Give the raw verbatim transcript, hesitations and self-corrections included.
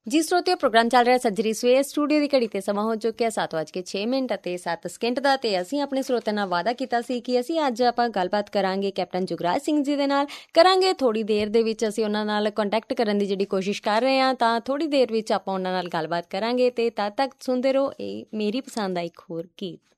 ਜੀ ਸਰੋਤਿਓ, ਪ੍ਰੋਗਰਾਮ ਚੱਲ ਰਿਹਾ ਸੱਜਰੀ ਸਵੇਰ। ਸਟੂਡੀਓ ਦੀ ਘੜੀ ਤੇ ਸਮਾਂ ਹੋ ਚੁੱਕਿਆ ਸੱਤ ਵੱਜ ਕੇ ਛੇ ਮਿੰਟ ਅਤੇ ਸੱਤ ਸਕਿੰਟ ਦਾ। ਤੇ ਅਸੀਂ ਆਪਣੇ ਸਰੋਤਿਆਂ ਨਾਲ ਵਾਅਦਾ ਕੀਤਾ ਸੀ ਕਿ ਅਸੀਂ ਅੱਜ ਆਪਾਂ ਗੱਲਬਾਤ ਕਰਾਂਗੇ ਕੈਪਟਨ ਜੁਗਰਾਜ ਸਿੰਘ ਜੀ ਦੇ ਨਾਲ। ਕਰਾਂਗੇ ਥੋੜ੍ਹੀ ਦੇਰ ਦੇ ਵਿੱਚ, ਅਸੀਂ ਉਹਨਾਂ ਨਾਲ ਕੰਟੈਕਟ ਕਰਨ ਦੀ ਜਿਹੜੀ ਕੋਸ਼ਿਸ਼ ਕਰ ਰਹੇ ਹਾਂ, ਤਾਂ ਥੋੜ੍ਹੀ ਦੇਰ ਵਿੱਚ ਆਪਾਂ ਉਹਨਾਂ ਨਾਲ ਗੱਲਬਾਤ ਕਰਾਂਗੇ। ਤੇ ਤਦ ਤੱਕ ਸੁਣਦੇ ਰਹੋ ਇਹ ਮੇਰੀ ਪਸੰਦ ਦਾ ਇੱਕ ਹੋਰ ਗੀਤ।